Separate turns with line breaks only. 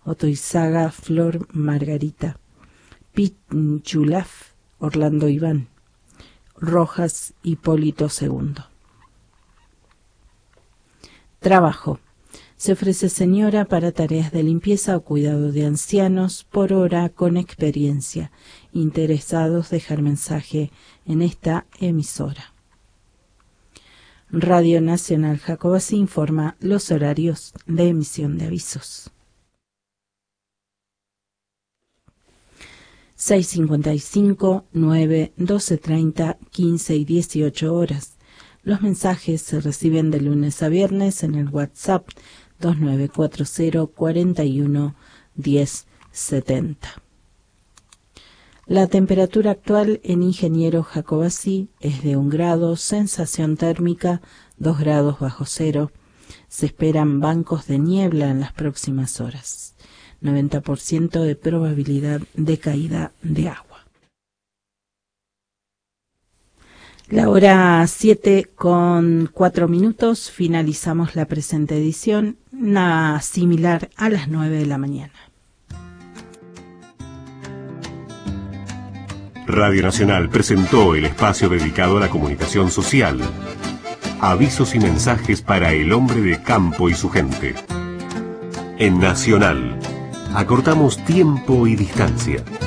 Otoizaga Flor Margarita, Pichulaf Orlando Iván, Rojas Hipólito II. Trabajo. Se ofrece señora para tareas de limpieza o cuidado de ancianos por hora con experiencia. Interesados dejar mensaje en esta emisora. Radio Nacional Jacobací informa los horarios de emisión de avisos. 6:55, 9, 12:30, 15 y 18 horas. Los mensajes se reciben de lunes a viernes en el WhatsApp 2940 41 10 70. La temperatura actual en Ingeniero Jacobací es de 1 grado, sensación térmica 2 grados bajo cero. Se esperan bancos de niebla en las próximas horas. 90% de probabilidad de caída de agua. La hora 7:04, finalizamos la presente edición, nada similar a las 9 de la mañana.
Radio Nacional presentó el espacio dedicado a la comunicación social. Avisos y mensajes para el hombre de campo y su gente. En Nacional, acortamos tiempo y distancia.